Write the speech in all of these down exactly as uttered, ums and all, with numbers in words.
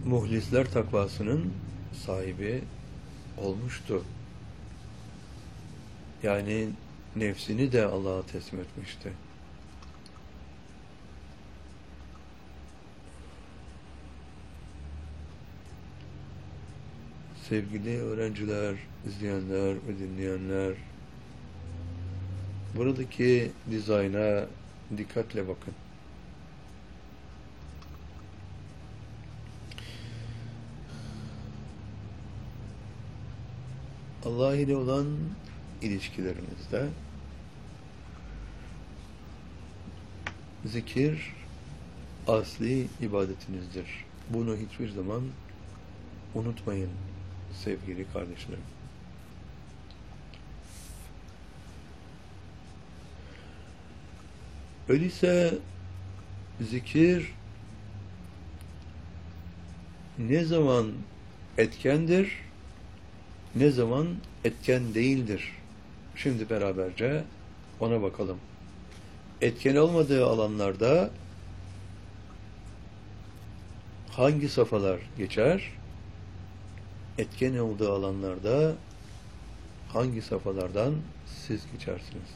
muhlisler takvasının sahibi olmuştu. Yani nefsini de Allah'a teslim etmişti. Sevgili öğrenciler, izleyenler ve dinleyenler, buradaki dizayna dikkatle bakın. Allah ile olan ilişkilerinizde zikir asli ibadetinizdir. Bunu hiçbir zaman unutmayın sevgili kardeşlerim. Öyleyse zikir ne zaman etkendir, ne zaman etken değildir? Şimdi beraberce ona bakalım. Etken olmadığı alanlarda hangi safhalar geçer? Etken olduğu alanlarda hangi safhalardan siz geçersiniz?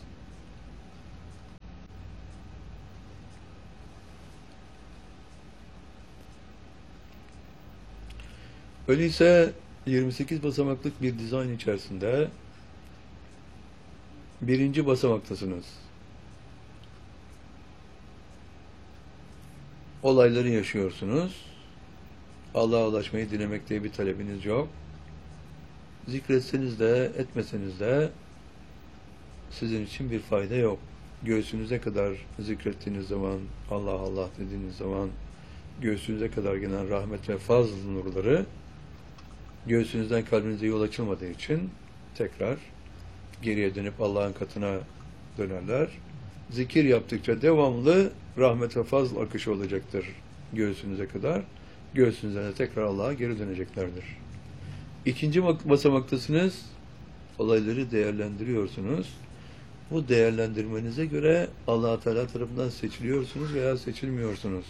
Öyleyse yirmi sekiz basamaklık bir dizayn içerisinde birinci basamaktasınız. Olayları yaşıyorsunuz. Allah'a ulaşmayı dilemekte bir talebiniz yok. Zikretseniz de etmeseniz de sizin için bir fayda yok. Göğsünüze kadar zikrettiğiniz zaman, Allah Allah dediğiniz zaman göğsünüze kadar gelen rahmet ve fazl nurları göğsünüzden kalbinize yol açılmadığı için tekrar geriye dönüp Allah'ın katına dönerler. Zikir yaptıkça devamlı rahmet ve fazl akışı olacaktır göğsünüze kadar. Göğsünüzden de tekrar Allah'a geri döneceklerdir. İkinci basamaktasınız. Olayları değerlendiriyorsunuz. Bu değerlendirmenize göre Allah Teala tarafından seçiliyorsunuz veya seçilmiyorsunuz.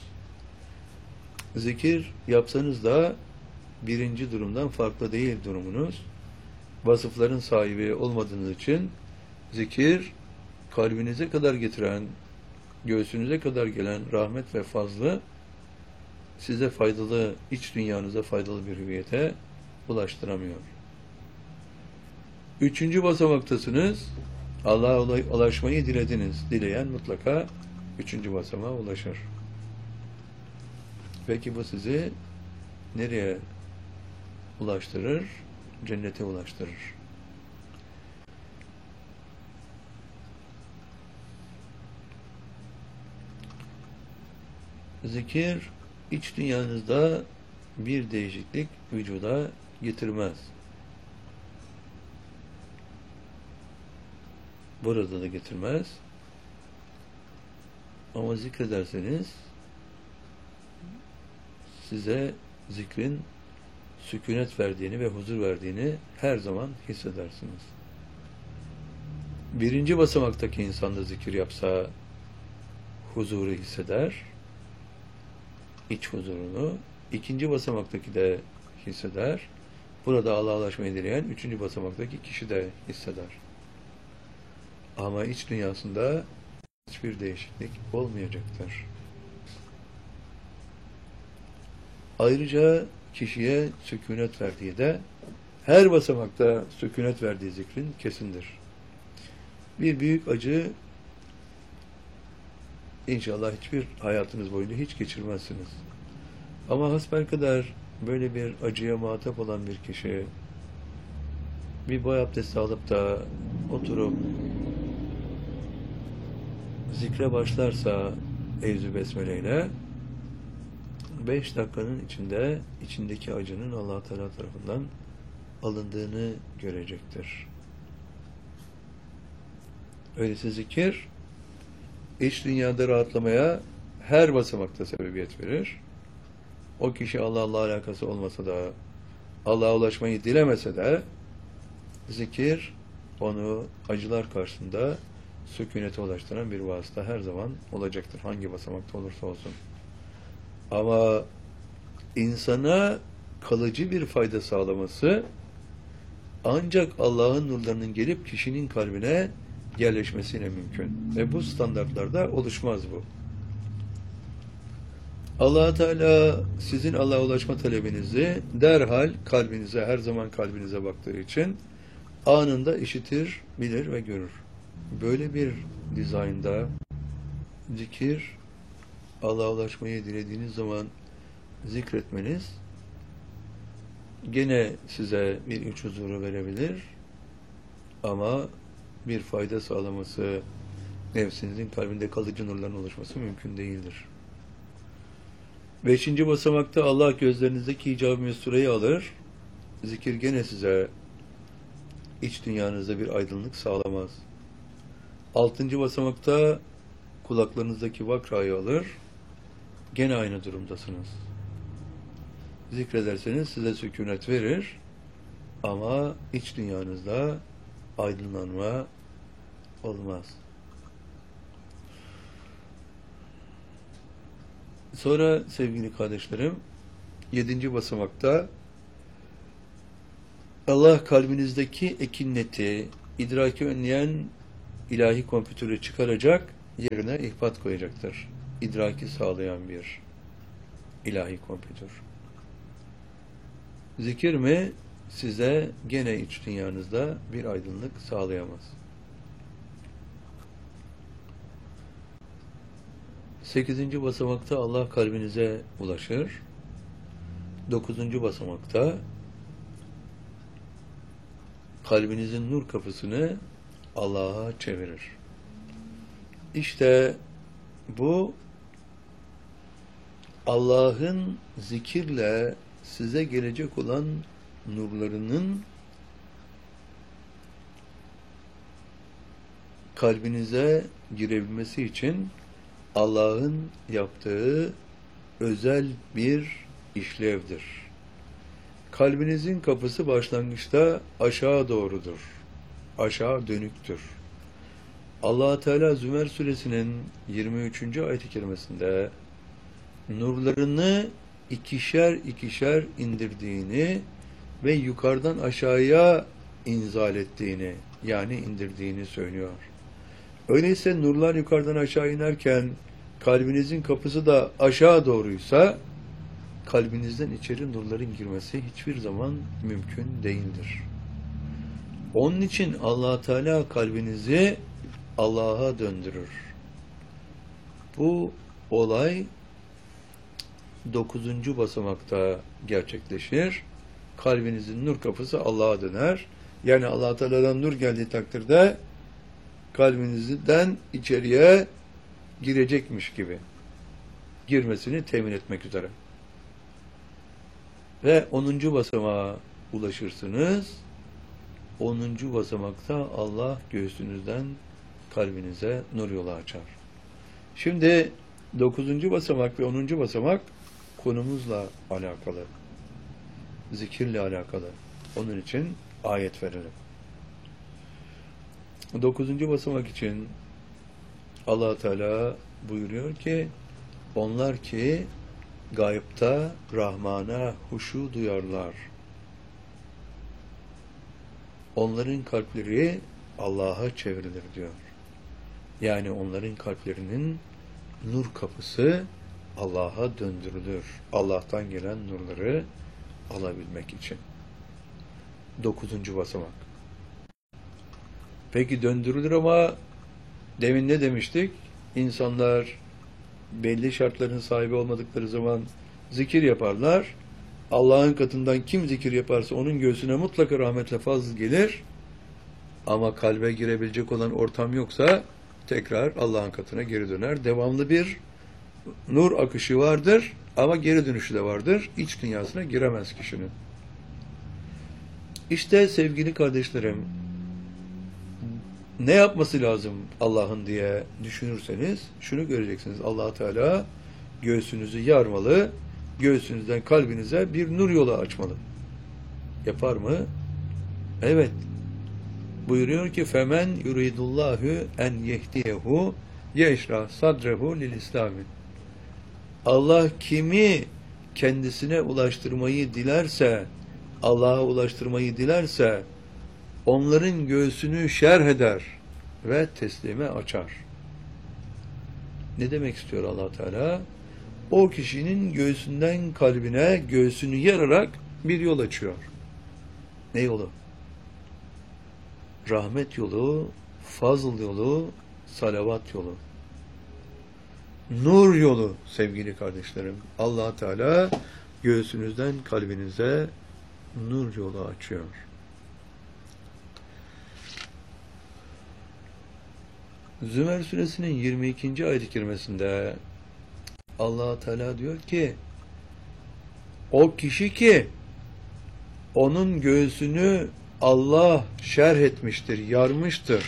Zikir yapsanız da birinci durumdan farklı değil durumunuz. Vasıfların sahibi olmadığınız için zikir kalbinize kadar getiren, göğsünüze kadar gelen rahmet ve fazlı size faydalı, iç dünyanıza faydalı bir hüviyete ulaştıramıyor. Üçüncü basamaktasınız. Allah'a ulaşmayı dilediniz. Dileyen mutlaka üçüncü basamağa ulaşır. Peki bu sizi nereye ulaştırır? Cennete ulaştırır. Zikir iç dünyanızda bir değişiklik vücuda getirmez. Burada da getirmez. Ama zikrederseniz size zikrin sükunet verdiğini ve huzur verdiğini her zaman hissedersiniz. Birinci basamaktaki insan da zikir yapsa huzuru hisseder, iç huzurunu. İkinci basamaktaki de hisseder. Burada Allah'a ulaşmayı dileyen üçüncü basamaktaki kişi de hisseder. Ama iç dünyasında hiçbir değişiklik olmayacaktır. Ayrıca kişiye sükunet verdiği de her basamakta sükunet verdiği zikrin kesindir. Bir büyük acı İnşallah hiçbir hayatınız boyunca hiç geçirmezsiniz. Ama hasbelkader böyle bir acıya muhatap olan bir kişi bir boy abdesti alıp da oturup zikre başlarsa Evzu Besmele ile beş dakikanın içinde içindeki acının Allah Teala tarafından alındığını görecektir. Öyleyse zikir iç dünyada rahatlamaya her basamakta sebebiyet verir. O kişi Allah'la alakası olmasa da, Allah'a ulaşmayı dilemese de zikir onu acılar karşısında sükunete ulaştıran bir vasıta her zaman olacaktır. Hangi basamakta olursa olsun. Ama insana kalıcı bir fayda sağlaması ancak Allah'ın nurlarının gelip kişinin kalbine yerleşmesiyle mümkün. Ve bu standartlarda oluşmaz bu. Allah Teala sizin Allah'a ulaşma talebinizi derhal kalbinize, her zaman kalbinize baktığı için anında işitir, bilir ve görür. Böyle bir dizaynda zikir, Allah'a ulaşmayı dilediğiniz zaman zikretmeniz gene size bir iç huzuru verebilir ama bir fayda sağlaması, nefsinizin kalbinde kalıcı nurların oluşması mümkün değildir. Beşinci basamakta Allah gözlerinizdeki icab-ı mesturayı alır. Zikir gene size iç dünyanızda bir aydınlık sağlamaz. Altıncı basamakta kulaklarınızdaki vakrayı alır. Gene aynı durumdasınız. Zikrederseniz size sükunet verir ama iç dünyanızda aydınlanma olmaz. Sonra sevgili kardeşlerim, yedinci basamakta Allah kalbinizdeki ekinneti, idraki önleyen ilahi kompütörü çıkaracak, yerine ihbat koyacaktır. İdraki sağlayan bir ilahi kompütör. Zikir mi size gene iç dünyanızda bir aydınlık sağlayamaz. Sekizinci basamakta Allah kalbinize ulaşır. Dokuzuncu basamakta kalbinizin nur kapısını Allah'a çevirir. İşte bu Allah'ın zikirle size gelecek olan nurlarının kalbinize girebilmesi için Allah'ın yaptığı özel bir işlevdir. Kalbinizin kapısı başlangıçta aşağı doğrudur. Aşağı dönüktür. Allah Teala Zümer suresinin yirmi üçüncü ayet-i kerimesinde nurlarını ikişer ikişer indirdiğini ve yukarıdan aşağıya inzal ettiğini, yani indirdiğini söylüyor. Öyleyse nurlar yukarıdan aşağı inerken kalbinizin kapısı da aşağı doğruysa kalbinizden içeri nurların girmesi hiçbir zaman mümkün değildir. Onun için Allah Teala kalbinizi Allah'a döndürür. Bu olay dokuzuncu basamakta gerçekleşir. Kalbinizin nur kapısı Allah'a döner. Yani Allah Teala'dan nur geldiği takdirde kalbinizden içeriye girecekmiş gibi girmesini temin etmek üzere. Ve onuncu basamağa ulaşırsınız. onuncu basamakta Allah göğsünüzden kalbinize nur yolu açar. Şimdi dokuzuncu basamak ve onuncu basamak konumuzla alakalı. Zikirle alakalı. Onun için ayet verelim. Dokuzuncu basamak için Allah Teala buyuruyor ki onlar ki gayipta Rahman'a huşu duyarlar. Onların kalpleri Allah'a çevrilir diyor. Yani onların kalplerinin nur kapısı Allah'a döndürülür. Allah'tan gelen nurları alabilmek için. Dokuzuncu basamak. Peki döndürülür ama demin ne demiştik? İnsanlar belli şartların sahibi olmadıkları zaman zikir yaparlar. Allah'ın katından kim zikir yaparsa onun göğsüne mutlaka rahmetle fazl gelir. Ama kalbe girebilecek olan ortam yoksa tekrar Allah'ın katına geri döner. Devamlı bir nur akışı vardır ama geri dönüşü de vardır. İç dünyasına giremez kişinin. İşte sevgili kardeşlerim, ne yapması lazım Allah'ın diye düşünürseniz şunu göreceksiniz. Allah Teala göğsünüzü yarmalı, göğsünüzden kalbinize bir nur yolu açmalı. Yapar mı? Evet. Buyuruyor ki femen yuridullahu en yehdiyehu yeşrah sadrehu lil İslam. Allah kimi kendisine ulaştırmayı dilerse, Allah'a ulaştırmayı dilerse, onların göğsünü şerh eder ve teslime açar. Ne demek istiyor Allah Teala? O kişinin göğsünden kalbine, göğsünü yararak bir yol açıyor. Ne yolu? Rahmet yolu, fazıl yolu, salavat yolu. Nur yolu sevgili kardeşlerim. Allah Teala göğsünüzden kalbinize nur yolu açıyor. Zümer suresinin yirmi ikinci ayet-i kerimesinde Allah Teala diyor ki, o kişi ki onun göğsünü Allah şerh etmiştir, yarmıştır.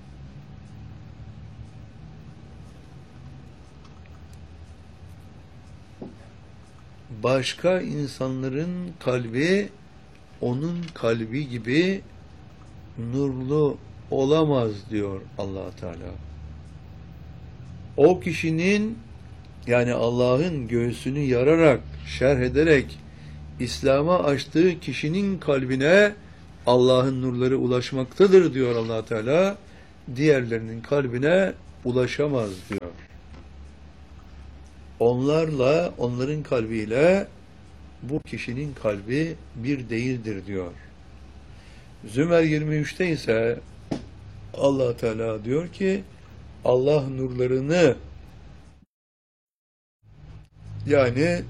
Başka insanların kalbi onun kalbi gibi nurlu olamaz diyor Allah Teala. O kişinin, yani Allah'ın göğsünü yararak, şerh ederek İslam'a açtığı kişinin kalbine Allah'ın nurları ulaşmaktadır diyor Allah Teala. Diğerlerinin kalbine ulaşamaz diyor. Onlarla, onların kalbiyle bu kişinin kalbi bir değildir diyor. Zümer yirmi üçte ise Allah Teala diyor ki, Allah nurlarını, yani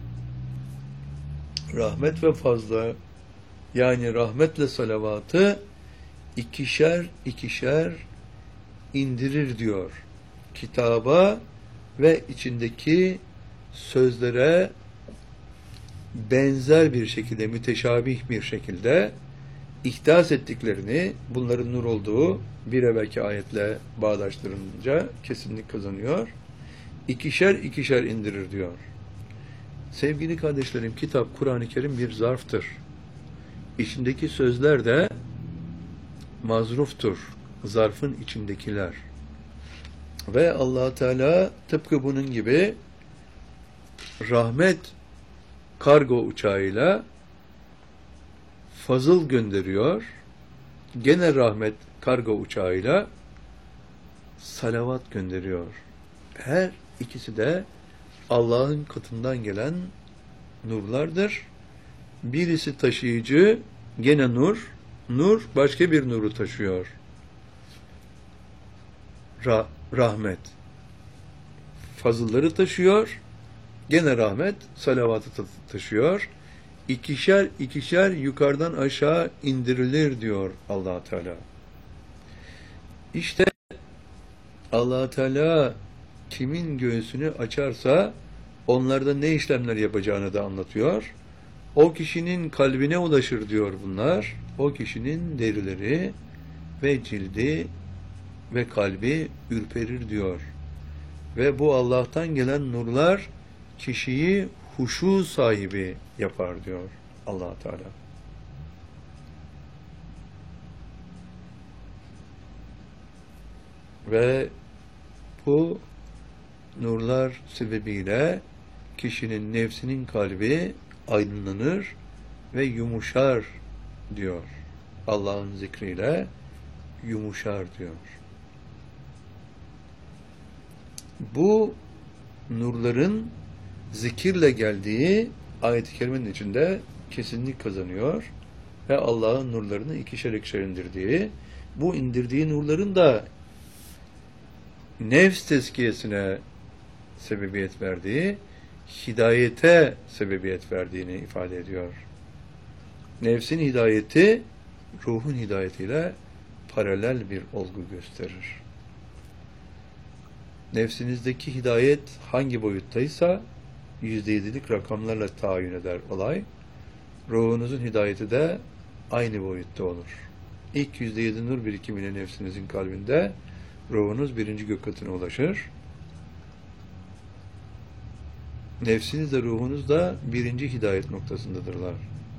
rahmet ve fazla, yani rahmetle salavatı ikişer ikişer indirir diyor. Kitaba ve içindeki sözlere benzer bir şekilde, müteşabih bir şekilde ihdas ettiklerini, bunların nur olduğu bir evvelki ayetle bağdaştırınca kesinlik kazanıyor. İkişer ikişer indirir diyor. Sevgili kardeşlerim, kitap, Kur'an-ı Kerim bir zarftır. İçindeki sözler de mazruftur. Zarfın içindekiler. Ve Allah Teala tıpkı bunun gibi rahmet kargo uçağıyla fazıl gönderiyor. Gene rahmet kargo uçağıyla salavat gönderiyor. Her ikisi de Allah'ın katından gelen nurlardır. Birisi taşıyıcı, gene nur, nur başka bir nuru taşıyor. Ra rahmet. Fazılları taşıyor, gene rahmet, salavatı ta taşıyor. İkişer ikişer yukarıdan aşağı indirilir diyor Allah Teala. İşte Allah Teala kimin göğsünü açarsa onlarda ne işlemler yapacağını da anlatıyor. O kişinin kalbine ulaşır diyor bunlar. O kişinin derileri ve cildi ve kalbi ürperir diyor. Ve bu Allah'tan gelen nurlar kişiyi huşu sahibi yapar diyor Allah Teala. Ve bu nurlar sebebiyle kişinin nefsinin kalbi aydınlanır ve yumuşar diyor. Allah'ın zikriyle yumuşar diyor. Bu nurların zikirle geldiği ayet-i kerimenin içinde kesinlik kazanıyor ve Allah'ın nurlarını ikişer ikişer indirdiği, bu indirdiği nurların da nefs tezkiyesine sebebiyet verdiği, hidayete sebebiyet verdiğini ifade ediyor. Nefsin hidayeti, ruhun hidayetiyle paralel bir olgu gösterir. Nefsinizdeki hidayet hangi boyuttaysa yüzde yedilik rakamlarla tayin eder olay. Ruhunuzun hidayeti de aynı boyutta olur. İlk yüzde yedi nur birikimiyle nefsinizin kalbinde ruhunuz birinci gök katına ulaşır. Nefsiniz de ruhunuz da birinci hidayet noktasındadırlar.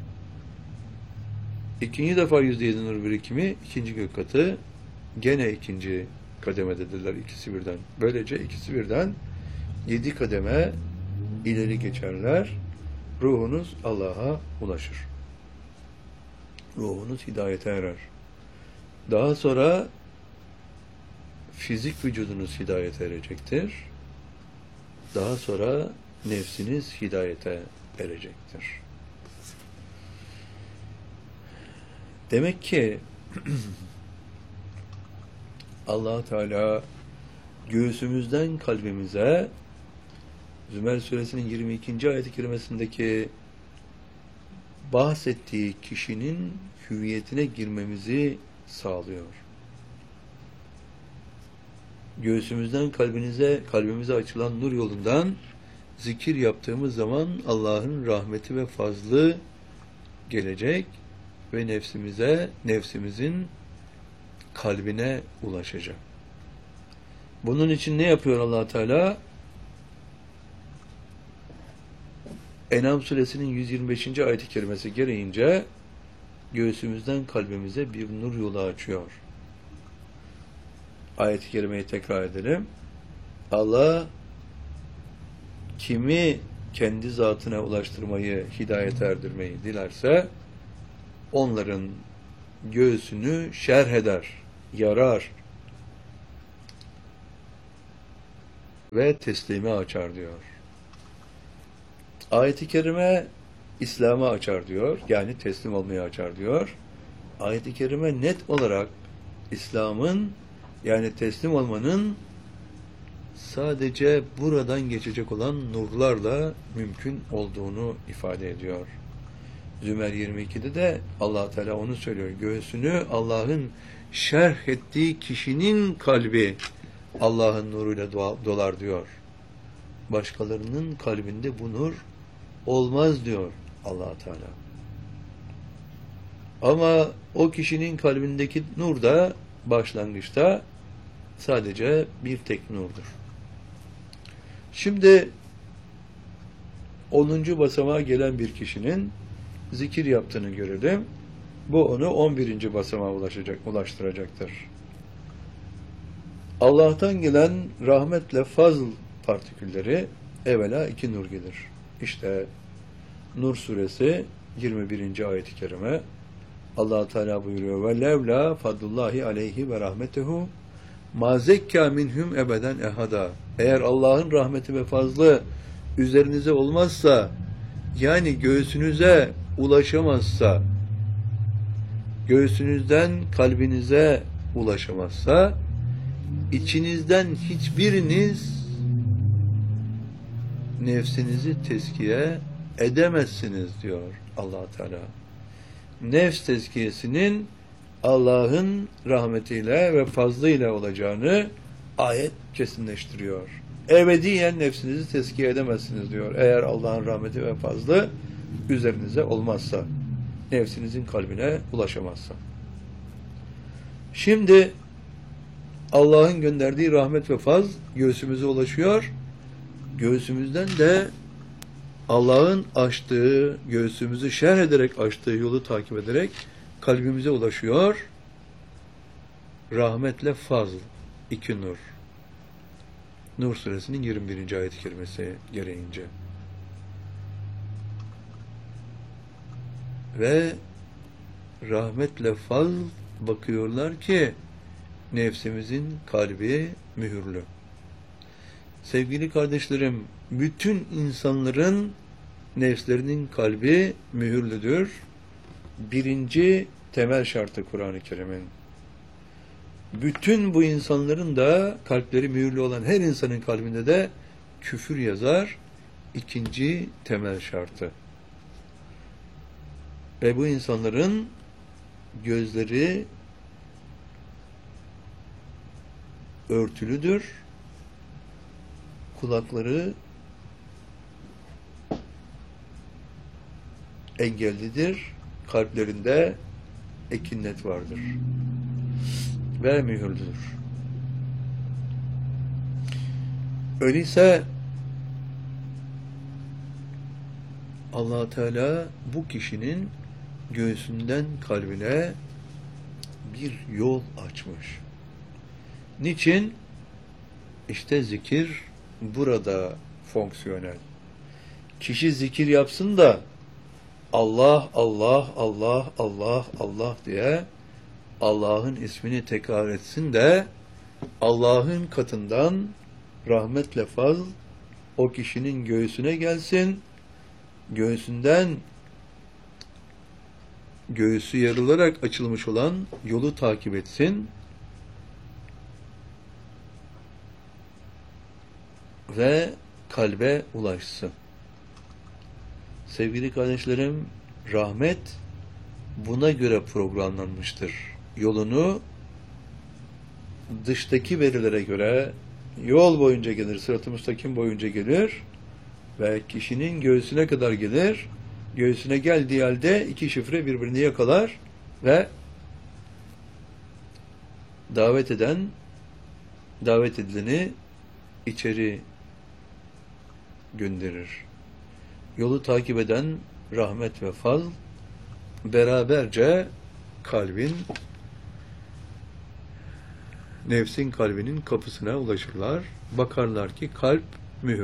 İkinci defa yüzde yedi nur birikimi ikinci gök katı, gene ikinci kademededirler ikisi birden. Böylece ikisi birden yedi kademe ileri geçerler ruhunuz Allah'a ulaşır. Ruhunuz hidayete erer. Daha sonra fizik vücudunuz hidayete erecektir. Daha sonra nefsiniz hidayete erecektir. Demek ki Allah Teala göğsümüzden kalbimize Zümer Suresinin yirmi ikinci ayet-i kerimesindeki bahsettiği kişinin hüviyetine girmemizi sağlıyor. Göğsümüzden kalbinize, kalbimize açılan nur yolundan zikir yaptığımız zaman Allah'ın rahmeti ve fazlı gelecek ve nefsimize, nefsimizin kalbine ulaşacak. Bunun için ne yapıyor Allah Teala? En'am suresinin yüz yirmi beşinci ayet-i kerimesi gereğince göğsümüzden kalbimize bir nur yolu açıyor. Ayet-i kerimeyi tekrar edelim. Allah kimi kendi zatına ulaştırmayı, hidayet erdirmeyi dilerse onların göğsünü şerh eder, yarar ve teslime açar diyor. Ayet-i kerime İslam'a açar diyor. Yani teslim olmaya açar diyor. Ayet-i kerime net olarak İslam'ın, yani teslim olmanın sadece buradan geçecek olan nurlarla mümkün olduğunu ifade ediyor. Zümer yirmi ikide de Allah Teala onu söylüyor. Göğsünü Allah'ın şerh ettiği kişinin kalbi Allah'ın nuruyla dolar diyor. Başkalarının kalbinde bu nur olmaz diyor Allah Teala. Ama o kişinin kalbindeki nur da başlangıçta sadece bir tek nurdur. Şimdi onuncu basamağa gelen bir kişinin zikir yaptığını görelim. Bu onu on birinci basamağa ulaşacak, ulaştıracaktır. Allah'tan gelen rahmetle fazl partikülleri evvela iki nur gelir. İşte Nur suresi yirmi birinci ayet-i kerime Allah Teala buyuruyor ve levla fadlullahi aleyhi ve rahmetuhu ma zekka minhum ebeden ehada. Eğer Allah'ın rahmeti ve fazlı üzerinize olmazsa, yani göğsünüze ulaşamazsa, göğsünüzden kalbinize ulaşamazsa, içinizden hiçbiriniz nefsinizi tezkiye edemezsiniz diyor Allah Teala. Nefs tezkiyesinin Allah'ın rahmetiyle ve fazlıyla olacağını ayet kesinleştiriyor. Ebediyen nefsinizi tezkiye edemezsiniz diyor. Eğer Allah'ın rahmeti ve fazlı üzerinize olmazsa, nefsinizin kalbine ulaşamazsa. Şimdi Allah'ın gönderdiği rahmet ve faz göğsümüze ulaşıyor. Göğsümüzden de Allah'ın açtığı, göğsümüzü şerh ederek açtığı yolu takip ederek kalbimize ulaşıyor. Rahmetle fazl, iki nur. Nur suresinin yirmi birinci ayet-i kerimesi gereğince. Ve rahmetle fazl bakıyorlar ki nefsimizin kalbi mühürlü. Sevgili kardeşlerim, bütün insanların nefslerinin kalbi mühürlüdür. Birinci temel şartı Kur'an-ı Kerim'in. Bütün bu insanların da kalpleri mühürlü olan her insanın kalbinde de küfür yazar. İkinci temel şartı. Ve bu insanların gözleri örtülüdür. Kulakları engellidir. Kalplerinde ekinnet vardır. Ve mühürlüdür. Öyleyse Allah Teala bu kişinin göğsünden kalbine bir yol açmış. Niçin? İşte zikir burada fonksiyonel. Kişi zikir yapsın da Allah, Allah, Allah, Allah, Allah diye Allah'ın ismini tekrar etsin de Allah'ın katından rahmetle fazl o kişinin göğsüne gelsin. Göğsünden göğsü yarılarak açılmış olan yolu takip etsin. Ve kalbe ulaşsın. Sevgili kardeşlerim, rahmet buna göre programlanmıştır. Yolunu dıştaki verilere göre yol boyunca gelir, sırat-ı müstakim boyunca gelir ve kişinin göğsüne kadar gelir. Göğsüne geldiği halde iki şifre birbirini yakalar ve davet eden, davet edileni içeri gönderir. Yolu takip eden rahmet ve fazl beraberce kalbin, nefsin kalbinin kapısına ulaşırlar. Bakarlar ki kalp mühür.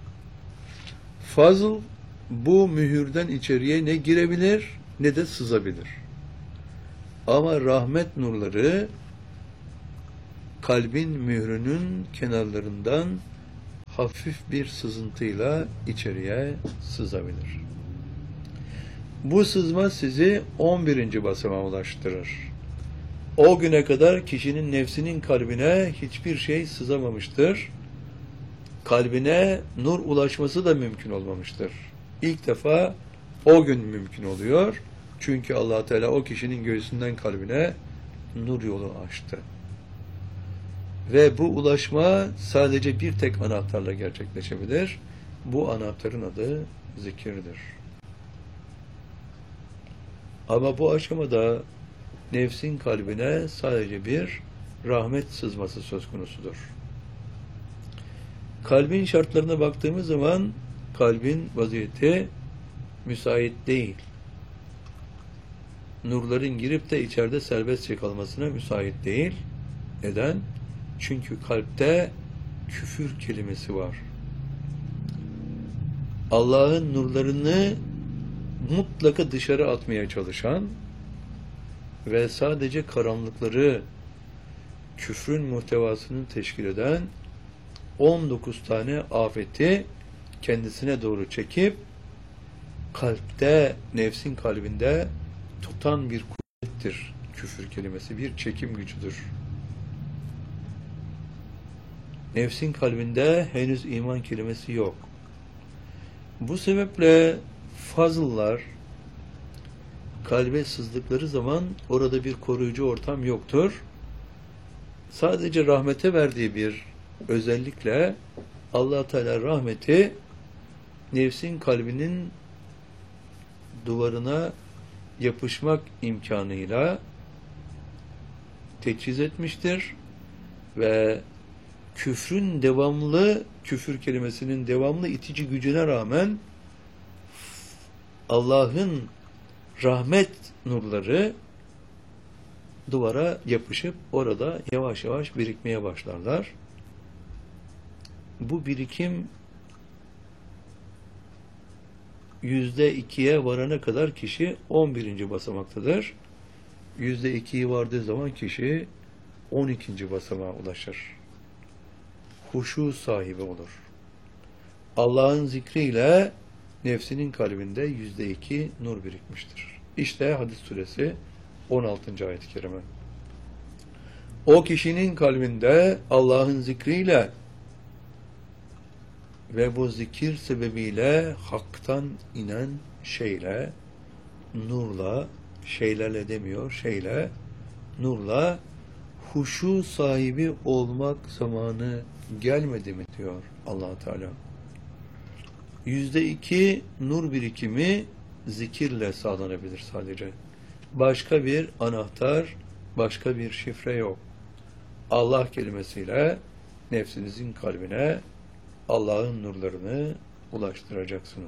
Fazl bu mühürden içeriye ne girebilir ne de sızabilir. Ama rahmet nurları kalbin mührünün kenarlarından hafif bir sızıntıyla içeriye sızabilir. Bu sızma sizi on birinci basamağa ulaştırır. O güne kadar kişinin nefsinin kalbine hiçbir şey sızamamıştır. Kalbine nur ulaşması da mümkün olmamıştır. İlk defa o gün mümkün oluyor. Çünkü Allah Teala o kişinin göğsünden kalbine nur yolu açtı. Ve bu ulaşma sadece bir tek anahtarla gerçekleşebilir. Bu anahtarın adı zikirdir. Ama bu aşamada nefsin kalbine sadece bir rahmet sızması söz konusudur. Kalbin şartlarına baktığımız zaman kalbin vaziyeti müsait değil. Nurların girip de içeride serbestçe kalmasına müsait değil. Neden? Çünkü kalpte küfür kelimesi var. Allah'ın nurlarını mutlaka dışarı atmaya çalışan ve sadece karanlıkları, küfrün muhtevasını teşkil eden on dokuz tane afeti kendisine doğru çekip kalpte, nefsin kalbinde tutan bir kuvvettir küfür kelimesi, bir çekim gücüdür. Nefsin kalbinde henüz iman kelimesi yok. Bu sebeple fazıllar kalbe sızdıkları zaman orada bir koruyucu ortam yoktur. Sadece rahmete verdiği bir özellikle Allah Teala rahmeti nefsin kalbinin duvarına yapışmak imkanıyla teçhiz etmiştir ve küfrün devamlı, küfür kelimesinin devamlı itici gücüne rağmen Allah'ın rahmet nurları duvara yapışıp orada yavaş yavaş birikmeye başlarlar. Bu birikim yüzde ikiye varana kadar kişi on birinci basamaktadır. Yüzde ikiyi vardığı zaman kişi on ikinci basamağa ulaşır. Huşu sahibi olur. Allah'ın zikriyle nefsinin kalbinde yüzde iki nur birikmiştir. İşte Hadid suresi on altıncı ayet-i kerime. O kişinin kalbinde Allah'ın zikriyle ve bu zikir sebebiyle haktan inen şeyle, nurla, şeylerle demiyor, şeyle, nurla huşu sahibi olmak zamanı gelmedi mi diyor Allah Teala. Yüzde iki nur birikimi zikirle sağlanabilir sadece. Başka bir anahtar, başka bir şifre yok. Allah kelimesiyle nefsinizin kalbine Allah'ın nurlarını ulaştıracaksınız.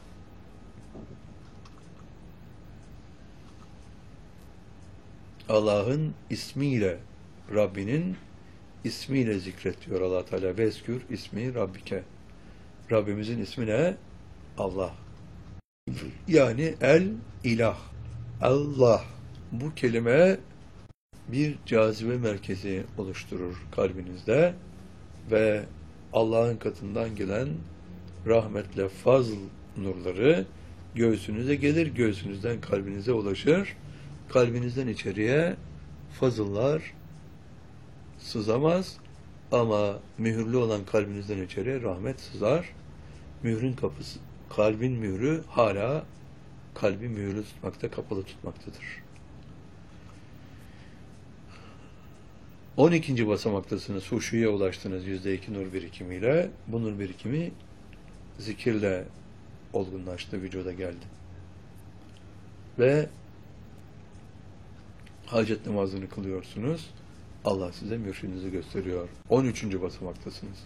Allah'ın ismiyle, Rabbinin ismiyle zikret diyor Allah Teala. Vezkür ismi Rabbike. Rabbimizin ismi ne? Allah. Yani el ilah. Allah. Bu kelime bir cazibe merkezi oluşturur kalbinizde ve Allah'ın katından gelen rahmetle fazl nurları göğsünüze gelir, göğsünüzden kalbinize ulaşır. Kalbinizden içeriye fazıllar sızamaz ama mühürlü olan kalbinizden içeriye rahmet sızar. Mührün kapısı, kalbin mührü hala kalbi mühürlü tutmakta, kapalı tutmaktadır. on ikinci basamaktasınız, huşuya ulaştınız yüzde iki nur birikimiyle. Bu nur birikimi zikirle olgunlaştı, vücuda geldi. Ve hacet namazını kılıyorsunuz. Allah size mürşidinizi gösteriyor. on üçüncü basamaktasınız.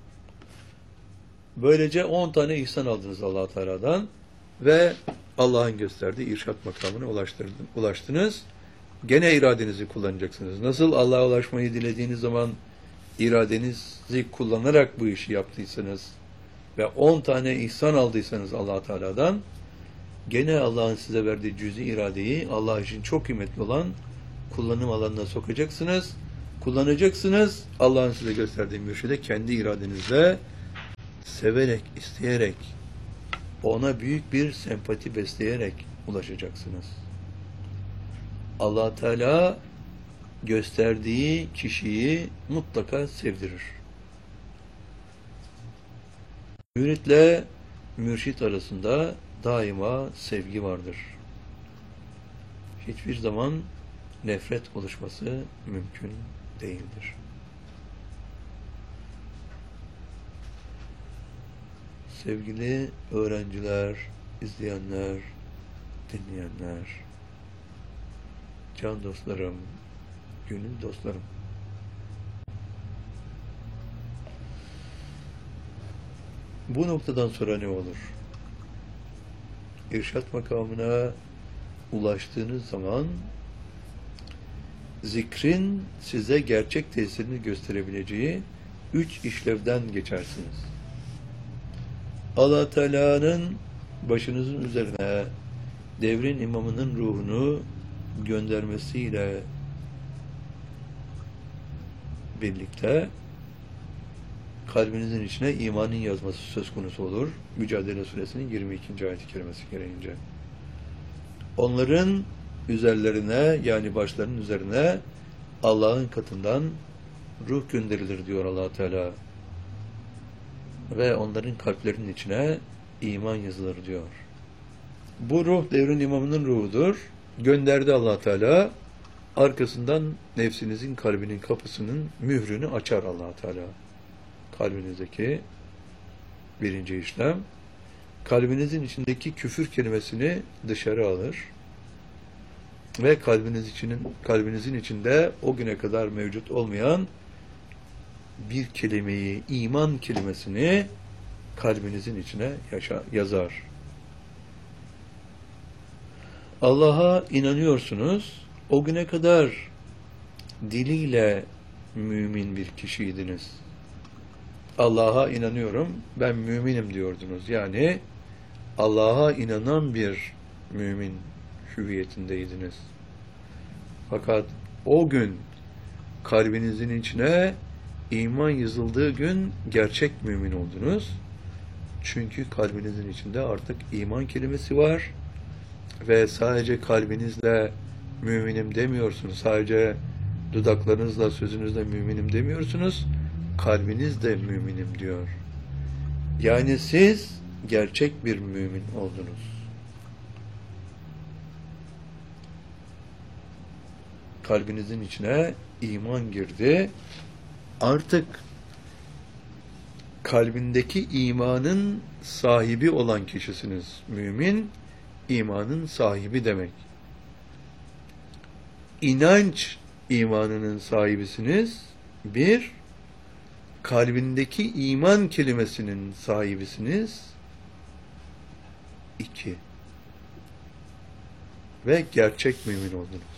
Böylece on tane ihsan aldınız Allah Teala'dan ve Allah'ın gösterdiği irşat makamına ulaştınız. Gene iradenizi kullanacaksınız. Nasıl Allah'a ulaşmayı dilediğiniz zaman iradenizi kullanarak bu işi yaptıysanız ve on tane ihsan aldıysanız Allah Teala'dan, gene Allah'ın size verdiği cüz-i iradeyi Allah için çok kıymetli olan kullanım alanına sokacaksınız. Kullanacaksınız. Allah'ın size gösterdiği mürşide kendi iradenizle severek, isteyerek, ona büyük bir sempati besleyerek ulaşacaksınız. Allah Teala gösterdiği kişiyi mutlaka sevdirir. Müritle mürşit arasında daima sevgi vardır. Hiçbir zaman nefret oluşması mümkün değildir. Sevgili öğrenciler, izleyenler, dinleyenler, can dostlarım, gönül dostlarım. Bu noktadan sonra ne olur? İrşat makamına ulaştığınız zaman zikrin size gerçek tesirini gösterebileceği üç işlevden geçersiniz. Allah Teala'nın başınızın üzerine devrin imamının ruhunu göndermesiyle birlikte kalbinizin içine imanın yazması söz konusu olur. Mücadele Suresinin yirmi ikinci ayet-i kerimesi gereğince. Onların üzerlerine, yani başlarının üzerine Allah'ın katından ruh gönderilir diyor Allah Teala. Ve onların kalplerinin içine iman yazılır diyor. Bu ruh devrin imamının ruhudur. Gönderdi Allah Teala. Arkasından nefsinizin, kalbinin kapısının mührünü açar Allah Teala. Kalbinizdeki birinci işlem. Kalbinizin içindeki küfür kelimesini dışarı alır. Ve kalbiniz içinin, kalbinizin içinde o güne kadar mevcut olmayan bir kelimeyi, iman kelimesini kalbinizin içine yaşa, yazar. Allah'a inanıyorsunuz. O güne kadar diliyle mümin bir kişiydiniz. Allah'a inanıyorum, ben müminim diyordunuz. Yani Allah'a inanan bir mümin hüviyetindeydiniz. Fakat o gün kalbinizin içine iman yazıldığı gün gerçek mümin oldunuz. Çünkü kalbinizin içinde artık iman kelimesi var ve sadece kalbinizle müminim demiyorsunuz. Sadece dudaklarınızla, sözünüzle müminim demiyorsunuz. Kalbiniz de müminim diyor. Yani siz gerçek bir mümin oldunuz. Kalbinizin içine iman girdi. Artık kalbindeki imanın sahibi olan kişisiniz. Mümin, imanın sahibi demek. İnanç imanının sahibisiniz. Bir, kalbindeki iman kelimesinin sahibisiniz. İki, ve gerçek mümin oldunuz.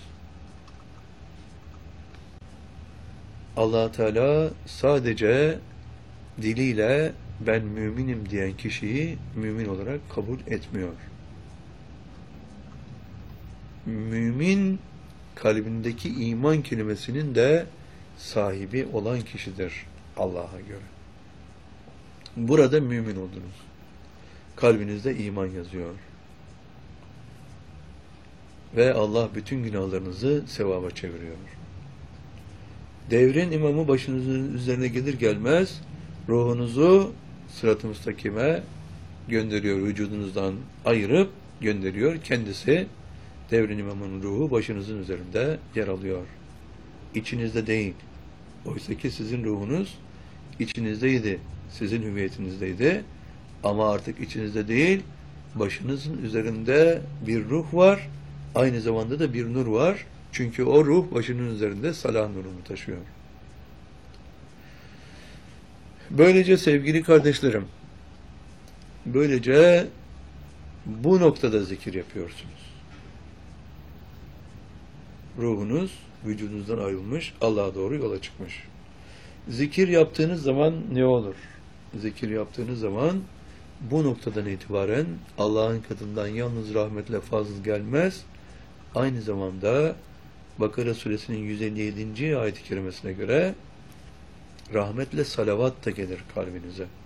Allah Teala sadece diliyle ben müminim diyen kişiyi mümin olarak kabul etmiyor. Mümin, kalbindeki iman kelimesinin de sahibi olan kişidir Allah'a göre. Burada mümin oldunuz. Kalbinizde iman yazıyor. Ve Allah bütün günahlarınızı sevaba çeviriyor. Devrin imamı başınızın üzerine gelir gelmez ruhunuzu sırat-ı müstakime gönderiyor, vücudunuzdan ayırıp gönderiyor. Kendisi, devrin imamının ruhu başınızın üzerinde yer alıyor. İçinizde değil. Oysa ki sizin ruhunuz içinizdeydi, sizin hüviyetinizdeydi. Ama artık içinizde değil, başınızın üzerinde bir ruh var, aynı zamanda da bir nur var. Çünkü o ruh başının üzerinde salah nurunu taşıyor. Böylece sevgili kardeşlerim, böylece bu noktada zikir yapıyorsunuz. Ruhunuz vücudunuzdan ayrılmış, Allah'a doğru yola çıkmış. Zikir yaptığınız zaman ne olur? Zikir yaptığınız zaman bu noktadan itibaren Allah'ın katından yalnız rahmetle fazl gelmez, aynı zamanda Bakara suresinin yüz elli yedinci ayet-i kerimesine göre rahmetle salavat da gelir kalbinize.